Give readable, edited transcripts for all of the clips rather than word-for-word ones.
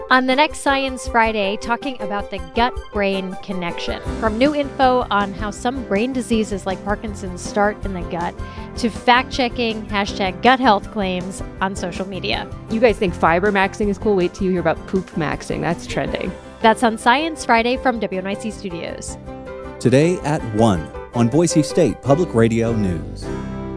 On the next Science Friday, talking about the gut-brain connection. From new info on how some brain diseases like Parkinson's start in the gut to fact-checking #GutHealth claims on social media. You guys think fiber maxing is cool? Wait till you hear about poop maxing. That's trending. That's on Science Friday from WNYC Studios. Today at 1 on Boise State Public Radio News.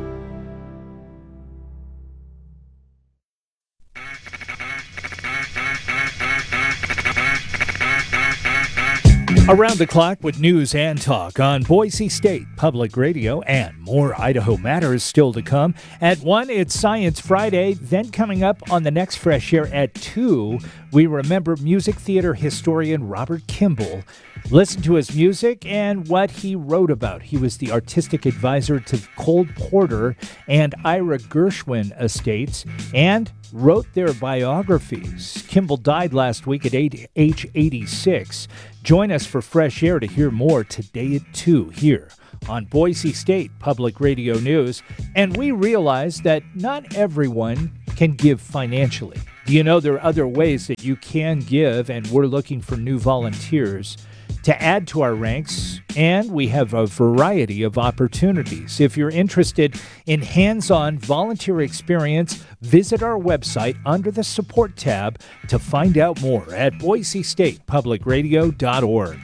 Around the clock with news and talk on Boise State Public Radio, and more Idaho Matters still to come. At 1, it's Science Friday. Then coming up on the next Fresh Air at 2, we remember music theater historian Robert Kimball. Listen to his music and what he wrote about. He was the artistic advisor to Cole Porter and Ira Gershwin estates and wrote their biographies. Kimball died last week at age 86. Join us for Fresh Air to hear more today at 2 here on Boise State Public Radio News. And we realize that not everyone can give financially. Do you know there are other ways that you can give, and we're looking for new volunteers to add to our ranks, and we have a variety of opportunities. If you're interested in hands-on volunteer experience, visit our website under the support tab to find out more at boisestatepublicradio.org.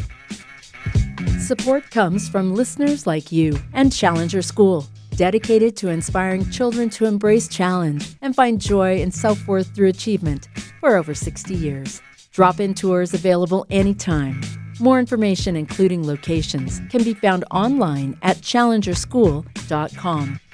Support comes from listeners like you and Challenger School, dedicated to inspiring children to embrace challenge and find joy and self-worth through achievement for over 60 years. Drop-in tours available anytime. More information, including locations, can be found online at challengerschool.com.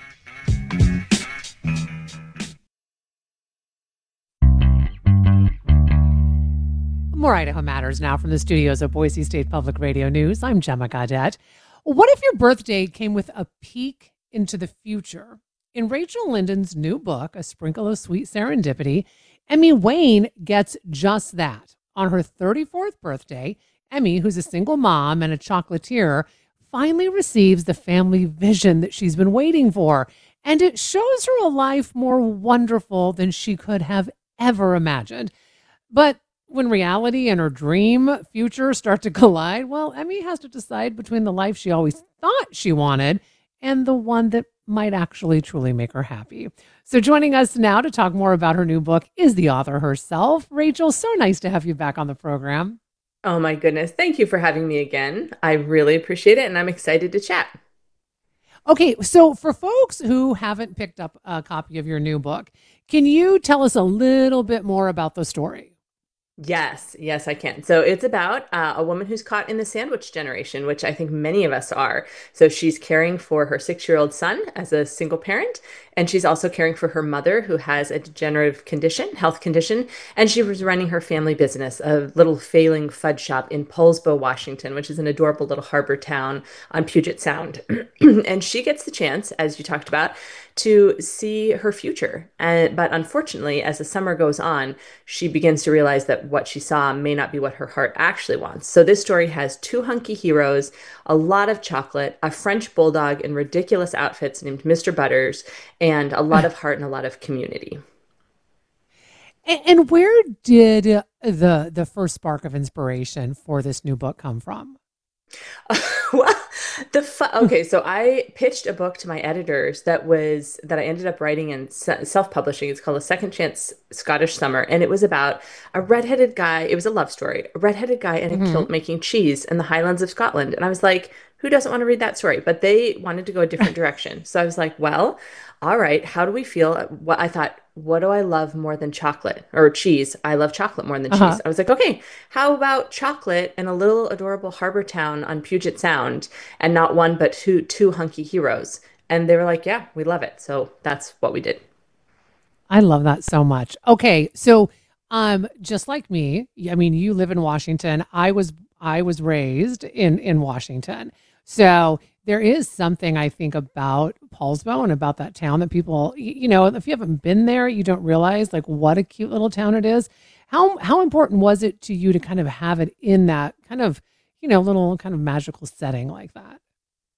More Idaho Matters now from the studios of Boise State Public Radio News. I'm Gemma Gaudette. What if your birthday came with a peek into the future? In Rachel Linden's new book, A Sprinkle of Sweet Serendipity, Emmy Wayne gets just that. On her 34th birthday, Emmy, who's a single mom and a chocolatier, finally receives the family vision that she's been waiting for. And it shows her a life more wonderful than she could have ever imagined. But when reality and her dream future start to collide, well, Emmy has to decide between the life she always thought she wanted and the one that might actually truly make her happy. So joining us now to talk more about her new book is the author herself. Rachel, so nice to have you back on the program. Oh my goodness. Thank you for having me again. I really appreciate it, and I'm excited to chat. Okay, so for folks who haven't picked up a copy of your new book, can you tell us a little bit more about the story? Yes, I can. So it's about a woman who's caught in the sandwich generation, which I think many of us are. So she's caring for her 6-year-old son as a single parent, and she's also caring for her mother who has a degenerative condition, health condition, and she was running her family business, a little failing fudge shop in Poulsbo, Washington, which is an adorable little harbor town on Puget Sound. And she gets the chance, as you talked about, to see her future. But unfortunately, as the summer goes on, she begins to realize that what she saw may not be what her heart actually wants. So this story has 2 hunky heroes, a lot of chocolate, a French bulldog in ridiculous outfits named Mr. Butters, and a lot of heart and a lot of community. And where did the first spark of inspiration for this new book come from? Well, okay, so I pitched a book to my editors that I ended up writing and self-publishing. It's called A Second Chance Scottish Summer, and it was about a redheaded guy. It was a love story, a redheaded guy in a kilt making cheese in the Highlands of Scotland. And I was like, who doesn't want to read that story? But they wanted to go a different direction. So I was like, well, all right, how do we feel? What do I love more than chocolate or cheese? I love chocolate more than cheese. I was like, okay, how about chocolate in a little adorable harbor town on Puget Sound, and not one, but two hunky heroes? And they were like, yeah, we love it. So that's what we did. I love that so much. Okay, so just like me, I mean, you live in Washington. I was raised in Washington. So there is something, I think, about Poulsbo and about that town that people, if you haven't been there, you don't realize like what a cute little town it is. How important was it to you to kind of have it in that kind of, little kind of magical setting like that?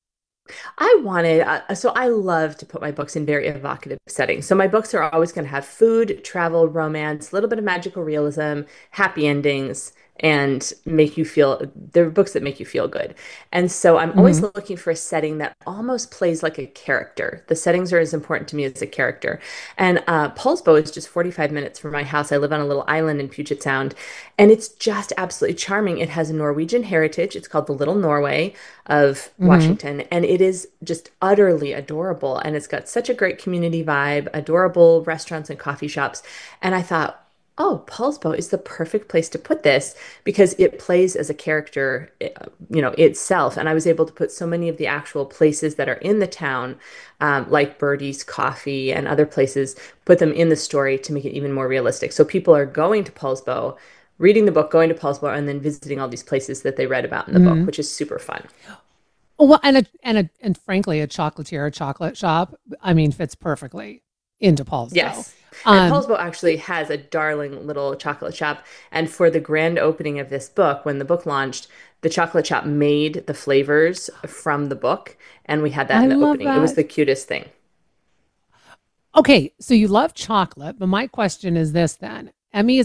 I wanted, so I love to put my books in very evocative settings. So my books are always going to have food, travel, romance, a little bit of magical realism, happy endings, and make you feel, they're books that make you feel good. And so I'm always Hmm. looking for a setting that almost plays like a character. The settings are as important to me as a character. And Poulsbo is just 45 minutes from my house. I live on a little island in Puget Sound, and it's just absolutely charming. It has a Norwegian heritage. It's called the Little Norway of Hmm. Washington, and it is just utterly adorable. And it's got such a great community vibe, adorable restaurants and coffee shops. And I thought, oh, Poulsbo is the perfect place to put this because it plays as a character, itself. And I was able to put so many of the actual places that are in the town, like Birdie's Coffee and other places, put them in the story to make it even more realistic. So people are going to Poulsbo, reading the book, going to Poulsbo, and then visiting all these places that they read about in the book, Hmm. which is super fun. Oh, well, and frankly, a chocolatier, a chocolate shop, I mean, fits perfectly into Paulsbo. Yes. And Um, Poulsbo actually has a darling little chocolate shop. And for the grand opening of this book, when the book launched, the chocolate shop made the flavors from the book. And we had that I in the love opening. It was that. the cutest thing. Okay, so you love chocolate, but my question is this then. Emmy